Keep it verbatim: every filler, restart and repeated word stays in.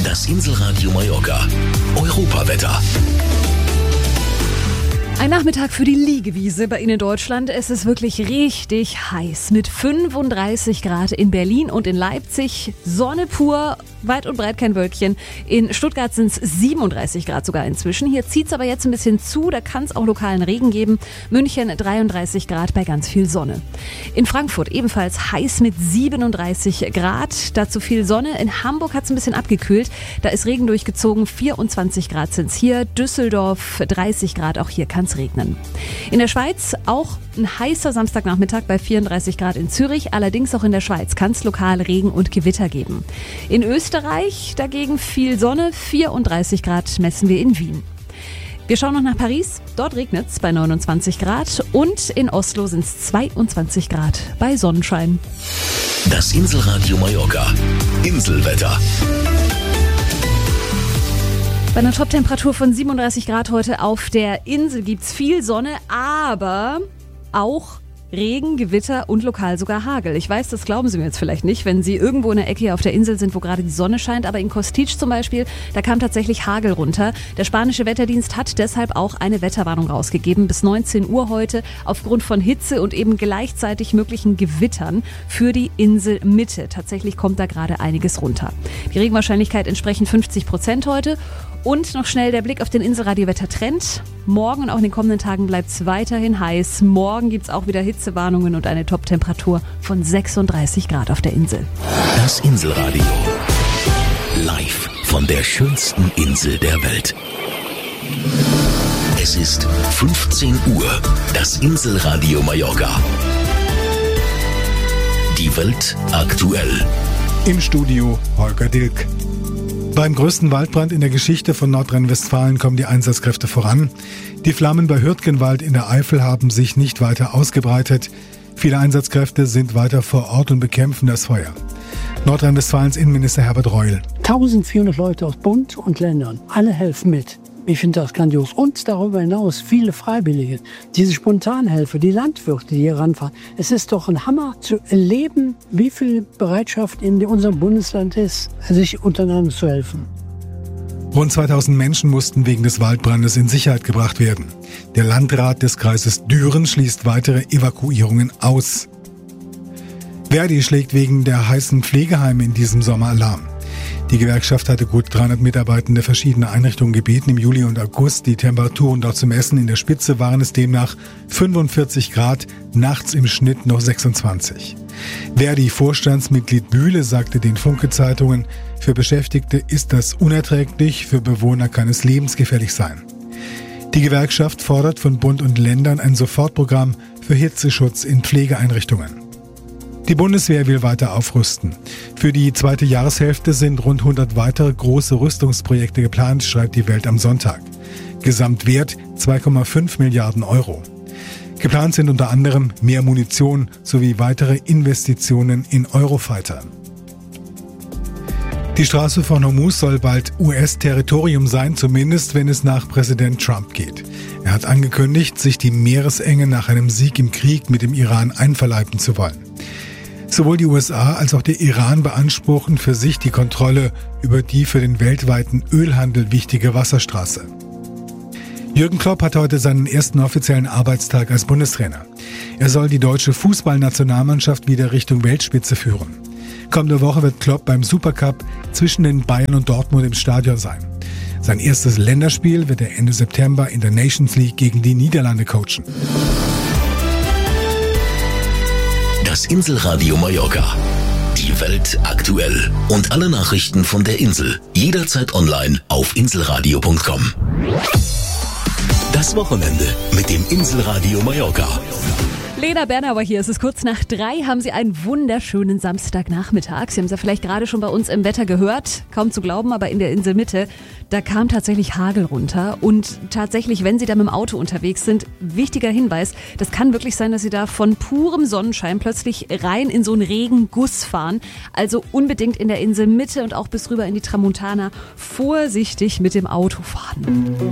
Das Inselradio Mallorca. Europawetter. Ein Nachmittag für die Liegewiese bei Ihnen in Deutschland. Es ist wirklich richtig heiß mit fünfunddreißig Grad in Berlin und in Leipzig. Sonne pur, weit und breit kein Wölkchen. In Stuttgart sind es siebenunddreißig Grad sogar inzwischen. Hier zieht es aber jetzt ein bisschen zu, da kann es auch lokalen Regen geben. München dreiunddreißig Grad bei ganz viel Sonne. In Frankfurt ebenfalls heiß mit siebenunddreißig Grad. Dazu viel Sonne. In Hamburg hat es ein bisschen abgekühlt. Da ist Regen durchgezogen. vierundzwanzig Grad sind es hier. Düsseldorf dreißig Grad, auch hier kann es regnen. In der Schweiz auch ein heißer Samstagnachmittag bei vierunddreißig Grad in Zürich. Allerdings auch in der Schweiz kann es lokal Regen und Gewitter geben. In Österreich dagegen viel Sonne. vierunddreißig Grad messen wir in Wien. Wir schauen noch nach Paris. Dort regnet es bei neunundzwanzig Grad. Und in Oslo sind es zweiundzwanzig Grad bei Sonnenschein. Das Inselradio Mallorca. Inselwetter. Bei einer Top-Temperatur von siebenunddreißig Grad heute auf der Insel gibt's viel Sonne, aber auch Regen, Gewitter und lokal sogar Hagel. Ich weiß, das glauben Sie mir jetzt vielleicht nicht, wenn Sie irgendwo in der Ecke hier auf der Insel sind, wo gerade die Sonne scheint, aber in Kostitsch zum Beispiel, da kam tatsächlich Hagel runter. Der spanische Wetterdienst hat deshalb auch eine Wetterwarnung rausgegeben bis neunzehn Uhr heute aufgrund von Hitze und eben gleichzeitig möglichen Gewittern für die Inselmitte. Tatsächlich kommt da gerade einiges runter. Die Regenwahrscheinlichkeit entsprechend fünfzig Prozent heute. Und noch schnell der Blick auf den Inselradiowetter-Trend. Morgen und auch in den kommenden Tagen bleibt es weiterhin heiß. Morgen gibt es auch wieder Hitzewarnungen und eine Top-Temperatur von sechsunddreißig Grad auf der Insel. Das Inselradio. Live von der schönsten Insel der Welt. Es ist fünfzehn Uhr. Das Inselradio Mallorca. Die Welt aktuell. Im Studio Holger Dilk. Beim größten Waldbrand in der Geschichte von Nordrhein-Westfalen kommen die Einsatzkräfte voran. Die Flammen bei Hürtgenwald in der Eifel haben sich nicht weiter ausgebreitet. Viele Einsatzkräfte sind weiter vor Ort und bekämpfen das Feuer. Nordrhein-Westfalens Innenminister Herbert Reul. eintausendvierhundert Leute aus Bund und Ländern, alle helfen mit. Ich finde das grandios. Und darüber hinaus viele Freiwillige, diese Spontanhelfer, die Landwirte, die hier ranfahren. Es ist doch ein Hammer zu erleben, wie viel Bereitschaft in unserem Bundesland ist, sich untereinander zu helfen. Rund zweitausend Menschen mussten wegen des Waldbrandes in Sicherheit gebracht werden. Der Landrat des Kreises Düren schließt weitere Evakuierungen aus. Verdi schlägt wegen der heißen Pflegeheime in diesem Sommer Alarm. Die Gewerkschaft hatte gut dreihundert Mitarbeitende verschiedener Einrichtungen gebeten, im Juli und August die Temperaturen dort zu messen. In der Spitze waren es demnach fünfundvierzig Grad, nachts im Schnitt noch sechsundzwanzig. Verdi-Vorstandsmitglied Bühle sagte den Funke-Zeitungen, für Beschäftigte ist das unerträglich, für Bewohner kann es lebensgefährlich sein. Die Gewerkschaft fordert von Bund und Ländern ein Sofortprogramm für Hitzeschutz in Pflegeeinrichtungen. Die Bundeswehr will weiter aufrüsten. Für die zweite Jahreshälfte sind rund hundert weitere große Rüstungsprojekte geplant, schreibt die Welt am Sonntag. Gesamtwert zwei Komma fünf Milliarden Euro. Geplant sind unter anderem mehr Munition sowie weitere Investitionen in Eurofighter. Die Straße von Hormuz soll bald U S-Territorium sein, zumindest wenn es nach Präsident Trump geht. Er hat angekündigt, sich die Meeresenge nach einem Sieg im Krieg mit dem Iran einverleiben zu wollen. Sowohl die U S A als auch der Iran beanspruchen für sich die Kontrolle über die für den weltweiten Ölhandel wichtige Wasserstraße. Jürgen Klopp hat heute seinen ersten offiziellen Arbeitstag als Bundestrainer. Er soll die deutsche Fußballnationalmannschaft wieder Richtung Weltspitze führen. Kommende Woche wird Klopp beim Supercup zwischen den Bayern und Dortmund im Stadion sein. Sein erstes Länderspiel wird er Ende September in der Nations League gegen die Niederlande coachen. Das Inselradio Mallorca. Die Welt aktuell. Und alle Nachrichten von der Insel. Jederzeit online auf inselradio punkt com. Das Wochenende mit dem Inselradio Mallorca. Lena Bernauer hier. Es ist kurz nach drei. Haben Sie einen wunderschönen Samstagnachmittag. Sie haben es ja vielleicht gerade schon bei uns im Wetter gehört. Kaum zu glauben, aber in der Inselmitte, da kam tatsächlich Hagel runter. Und tatsächlich, wenn Sie da mit dem Auto unterwegs sind, wichtiger Hinweis, das kann wirklich sein, dass Sie da von purem Sonnenschein plötzlich rein in so einen Regenguss fahren. Also unbedingt in der Inselmitte und auch bis rüber in die Tramontana vorsichtig mit dem Auto fahren.